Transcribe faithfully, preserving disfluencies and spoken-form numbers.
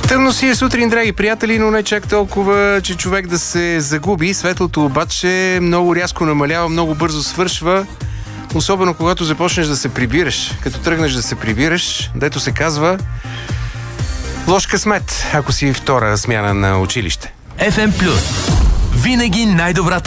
Тъмно си е сутрин, драги приятели, но не чак толкова, че човек да се загуби. Светлото обаче много рязко намалява, много бързо свършва. Особено когато започнеш да се прибираш. Като тръгнеш да се прибираш, дето се казва лош късмет, ако си втора смяна на училище. еф ем Плюс. Винаги най-добрата